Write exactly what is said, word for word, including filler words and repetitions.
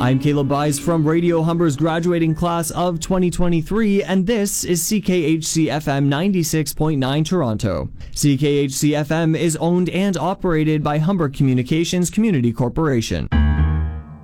I'm Caleb Byes from Radio Humber's graduating class of twenty twenty-three, and this is C K H C F M ninety-six point nine Toronto. C K H C F M is owned and operated by Humber Communications Community Corporation.